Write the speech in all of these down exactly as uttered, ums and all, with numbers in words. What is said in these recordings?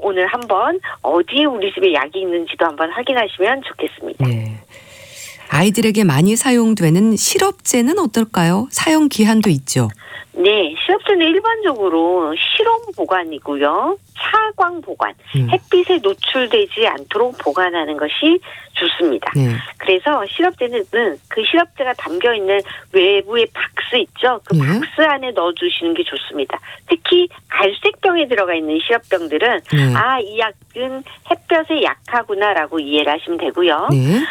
오늘 한번 어디에 우리 집에 약이 있는지도 한번 확인하시면 좋겠습니다. 네. 아이들에게 많이 사용되는 시럽제는 어떨까요? 사용 기한도 있죠. 네, 시럽제는 일반적으로 실온 보관이고요. 차광 보관, 음. 햇빛에 노출되지 않도록 보관하는 것이 좋습니다. 네. 그래서 시럽제는 그 시럽제가 담겨있는 외부의 박스 있죠? 그 네. 박스 안에 넣어주시는 게 좋습니다. 특히 갈색병에 들어가 있는 시럽병들은 네. 아, 이 약은 햇볕에 약하구나라고 이해를 하시면 되고요. 네.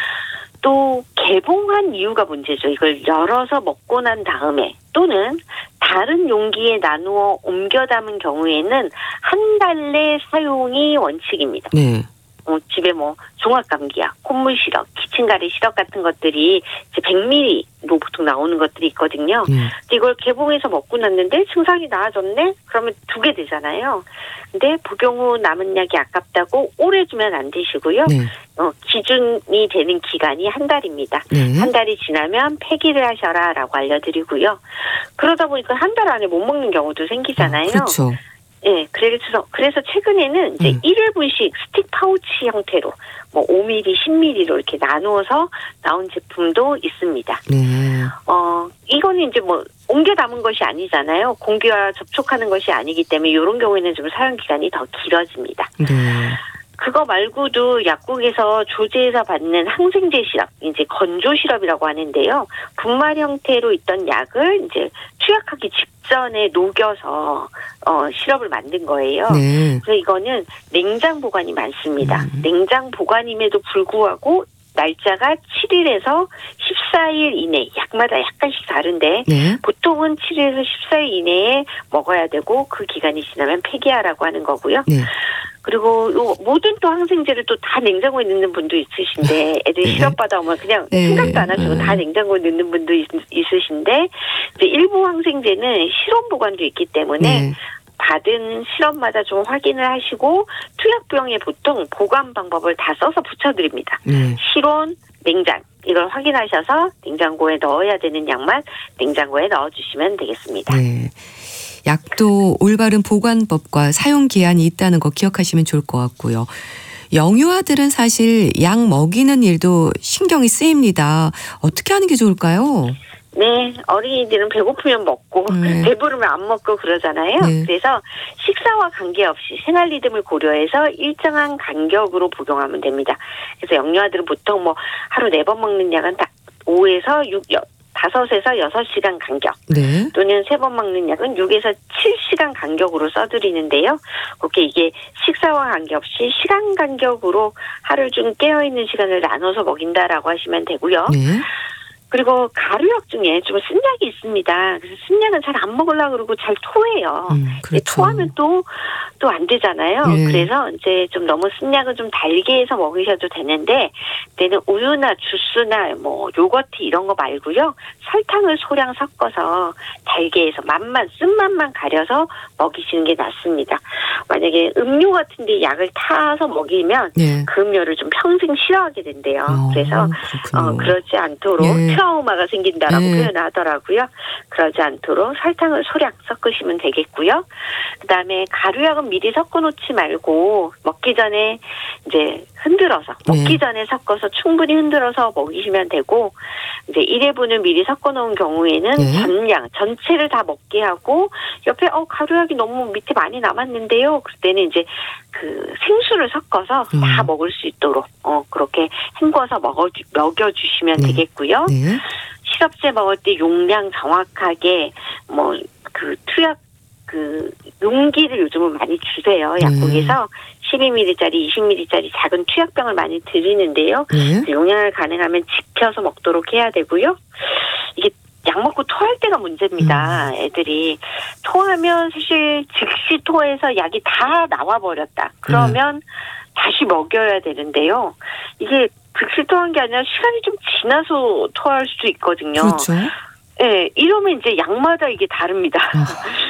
또 개봉한 이유가 문제죠. 이걸 열어서 먹고 난 다음에 또는 다른 용기에 나누어 옮겨 담은 경우에는 한 달 내 사용이 원칙입니다. 네. 어, 집에 뭐 종합감기약, 콧물 시럽, 기침가래 시럽 같은 것들이 이제 백 밀리리터로 보통 나오는 것들이 있거든요. 네. 근데 이걸 개봉해서 먹고 났는데 증상이 나아졌네? 그러면 두 개 되잖아요. 근데 복용 후 남은 약이 아깝다고 오래 두면 안 되시고요. 네. 어, 기준이 되는 기간이 한 달입니다. 네. 한 달이 지나면 폐기를 하셔라라고 알려드리고요. 그러다 보니까 한 달 안에 못 먹는 경우도 생기잖아요. 아, 그렇죠. 네, 그래서 그래서 최근에는 이제 음. 일 회분씩 스틱 파우치 형태로 뭐 오 밀리리터, 십 밀리리터로 이렇게 나누어서 나온 제품도 있습니다. 네. 어, 이거는 이제 뭐 옮겨 담은 것이 아니잖아요. 공기와 접촉하는 것이 아니기 때문에 이런 경우에는 좀 사용 기간이 더 길어집니다. 네. 그거 말고도 약국에서 조제해서 받는 항생제 시럽, 이제 건조 시럽이라고 하는데요. 분말 형태로 있던 약을 이제 투약하기 직전에 녹여서 어, 시럽을 만든 거예요. 네. 그래서 이거는 냉장 보관이 많습니다. 음. 냉장 보관임에도 불구하고 날짜가 칠 일에서 십사 일 이내, 약마다 약간씩 다른데 네. 보통은 칠 일에서 십사 일 이내에 먹어야 되고 그 기간이 지나면 폐기하라고 하는 거고요. 네. 그리고 요 모든 또 항생제를 또 다 냉장고에 넣는 분도 있으신데 애들 네. 시럽 받아오면 그냥 네. 생각도 안 하시고 다 냉장고에 넣는 분도 있, 있으신데 이제 일부 항생제는 실온 보관도 있기 때문에 네. 받은 시럽마다 좀 확인을 하시고 투약병에 보통 보관 방법을 다 써서 붙여드립니다. 네. 실온, 냉장 이걸 확인하셔서 냉장고에 넣어야 되는 약만 냉장고에 넣어주시면 되겠습니다. 네. 약도 올바른 보관법과 사용 기한이 있다는 거 기억하시면 좋을 것 같고요. 영유아들은 사실 약 먹이는 일도 신경이 쓰입니다. 어떻게 하는 게 좋을까요? 네, 어린이들은 배고프면 먹고 네. 배부르면 안 먹고 그러잖아요. 네. 그래서 식사와 관계없이 생활 리듬을 고려해서 일정한 간격으로 복용하면 됩니다. 그래서 영유아들은 보통 뭐 하루 네 번 먹는 약은 딱 오에서 육, 다섯에서 여섯 시간 간격 네. 또는 세 번 먹는 약은 육에서 칠 시간 간격으로 써드리는데요. 그렇게 이게 식사와 관계없이 시간 간격으로 하루 중 깨어있는 시간을 나눠서 먹인다라고 하시면 되고요. 네. 그리고 가루약 중에 좀 쓴약이 있습니다. 그래서 쓴약은 잘 안 먹으려고 그러고 잘 토해요. 음, 그렇죠. 토하면 또, 또 안 되잖아요. 네. 그래서 이제 좀 너무 쓴약은 좀 달게 해서 먹으셔도 되는데, 그때는 우유나 주스나 뭐 요거트 이런 거 말고요. 설탕을 소량 섞어서 달게 해서 맛만, 쓴맛만 가려서 먹이시는 게 낫습니다. 만약에 음료 같은 데 약을 타서 먹이면 네. 그 음료를 좀 평생 싫어하게 된대요. 어, 그래서 그렇군요. 어, 그러지 않도록 네. 트라우마가 생긴다라고 네. 표현하더라고요. 그러지 않도록 설탕을 소량 섞으시면 되겠고요. 그다음에 가루약은 미리 섞어놓지 말고 먹기 전에 이제 흔들어서 먹기 네. 전에 섞어서 충분히 흔들어서 먹이시면 되고 이제 일 회분을 미리 섞어놓은 경우에는 네. 전량 전체를 다 먹게 하고 옆에 어 가루약이 너무 밑에 많이 남았는데요. 그때는 이제 그 생수를 섞어서 음. 다 먹을 수 있도록 어 그렇게 헹궈서 먹어 먹여주시면 네. 되겠고요. 네. 시럽제 먹을 때 용량 정확하게 뭐 그 투약 그 용기를 요즘은 많이 주세요. 약국에서 십이 밀리리터짜리, 이십 밀리리터짜리 작은 투약병을 많이 드리는데요. 네. 그 용량을 가능하면 지켜서 먹도록 해야 되고요. 이게 약 먹고 토할 때가 문제입니다. 음. 애들이 토하면 사실 즉시 토해서 약이 다 나와버렸다. 그러면 음. 다시 먹여야 되는데요. 이게 즉시 토한 게 아니라 시간이 좀 지나서 토할 수도 있거든요. 그렇죠. 네, 이러면 이제 약마다 이게 다릅니다. 아.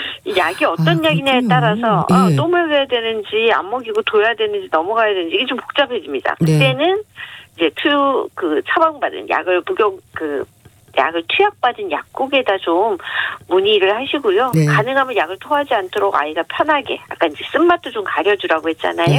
약이 어떤 아, 약이냐에 그렇군요. 따라서 네. 아, 또 먹여야 되는지 안 먹이고 둬야 되는지 넘어가야 되는지 이게 좀 복잡해집니다. 네. 그때는 이제 투 그 처방받은 약을 복용 그 약을 투약받은 약국에다 좀 문의를 하시고요. 네. 가능하면 약을 토하지 않도록 아이가 편하게, 아까 이제 쓴맛도 좀 가려주라고 했잖아요. 네.